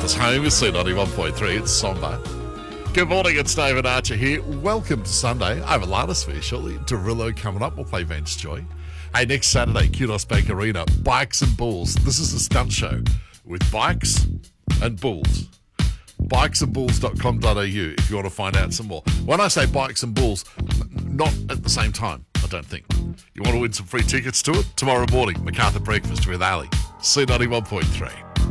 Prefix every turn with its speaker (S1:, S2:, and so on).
S1: Melbourne's home is C91.3. It's Somber. Good morning, it's David Archer here. Welcome to Sunday. I have a Lana's for you shortly. Derillo coming up. We'll play Vance Joy. Hey, next Saturday, Kudos Bank Arena, Bikes and Bulls. This is a stunt show with bikes and bulls. Bikesandbulls.com.au if you want to find out some more. When I say bikes and bulls, not at the same time, I don't think. You want to win some free tickets to it? Tomorrow morning, MacArthur Breakfast with Ali. C91.3.